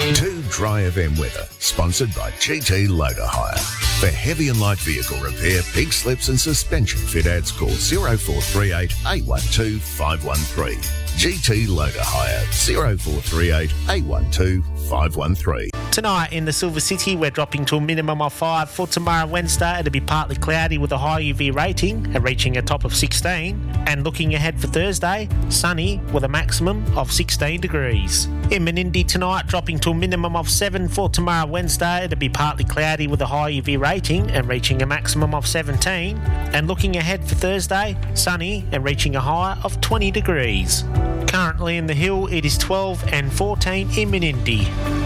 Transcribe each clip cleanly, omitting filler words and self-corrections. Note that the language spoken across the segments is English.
2 Dry FM weather, sponsored by GT Loader Hire. For heavy and light vehicle repair, pig slips and suspension fit outs, call 0438 812 513. GT Loader Hire, 0438 812 513. Tonight in the Silver City, we're dropping to a minimum of 5. For tomorrow, Wednesday, it'll be partly cloudy with a high UV rating, reaching a top of 16. And looking ahead for Thursday, sunny with a maximum of 16 degrees. In Menindee tonight, dropping to a minimum of 7. For tomorrow, Wednesday, it'll be partly cloudy with a high UV rating and reaching a maximum of 17. And looking ahead for Thursday, sunny and reaching a high of 20 degrees. Currently in the Hill, it is 12 and 14 in Menindee.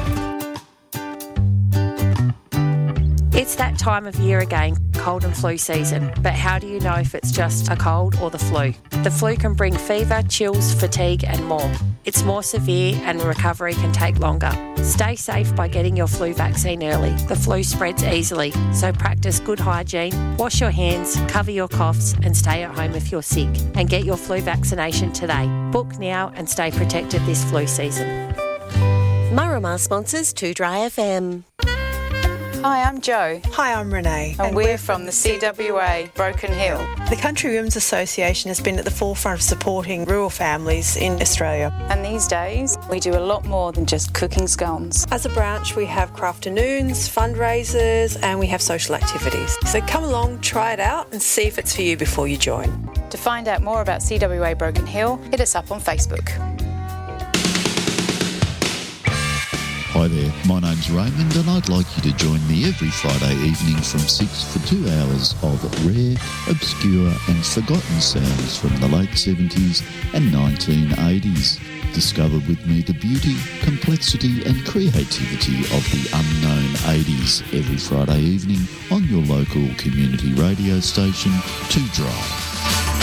It's that time of year again, cold and flu season. But how do you know if it's just a cold or the flu? The flu can bring fever, chills, fatigue and more. It's more severe and recovery can take longer. Stay safe by getting your flu vaccine early. The flu spreads easily, so practice good hygiene, wash your hands, cover your coughs and stay at home if you're sick. And get your flu vaccination today. Book now and stay protected this flu season. Murramah sponsors 2 Dry FM. Hi, I'm Jo. Hi, I'm Renee. And we're from the CWA Broken Hill. The Country Women's Association has been at the forefront of supporting rural families in Australia. And these days, we do a lot more than just cooking scones. As a branch, we have crafternoons, fundraisers, and we have social activities. So come along, try it out, and see if it's for you before you join. To find out more about CWA Broken Hill, hit us up on Facebook. Hi there, my name's Raymond and I'd like you to join me every Friday evening from 6 for 2 hours of rare, obscure and forgotten sounds from the late 70s and 1980s. Discover with me the beauty, complexity and creativity of the unknown 80s every Friday evening on your local community radio station, 2 Dry.